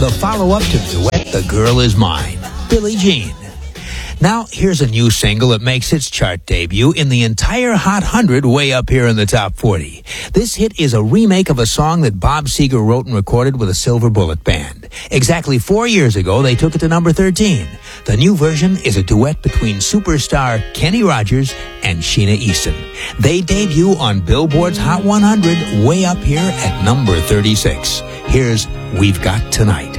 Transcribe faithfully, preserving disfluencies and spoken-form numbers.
the follow-up to the duet The Girl Is Mine, Billie Jean. Now, here's a new single that makes its chart debut in the entire Hot one hundred way up here in the top forty. This hit is a remake of a song that Bob Seger wrote and recorded with a Silver Bullet Band. Exactly four years ago, they took it to number thirteen. The new version is a duet between superstar Kenny Rogers and Sheena Easton. They debut on Billboard's Hot one hundred way up here at number thirty-six. Here's We've Got Tonight.